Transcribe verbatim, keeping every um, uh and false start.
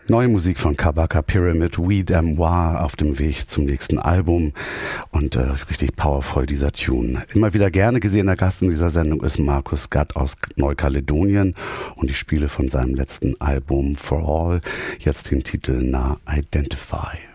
Neue Musik von Kabaka Pyramid, We Demois auf dem Weg zum nächsten Album und äh, richtig powervoll dieser Tune. Immer wieder gerne gesehener Gast in dieser Sendung ist Markus Gatt aus Neukaledonien und ich spiele von seinem letzten Album For All jetzt den Titel Na Identify.